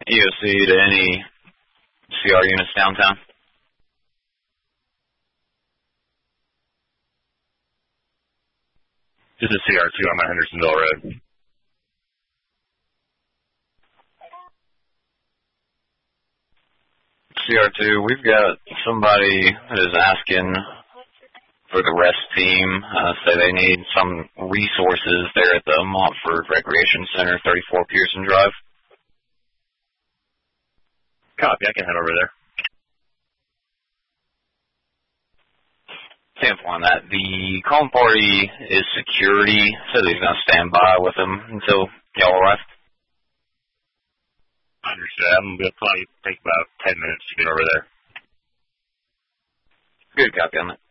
EOC to any CR units downtown. This is CR2 on my Hendersonville Road. CR2, we've got somebody that is asking for the rest team, say they need some resources there at the Montford Recreation Center, 34 Pearson Drive. Copy, I can head over there. Sample on that. The calm party is security, so he's going to stand by with them until y'all arrive. Understood. I'm going to probably take about 10 minutes to get over there. Good copy on that.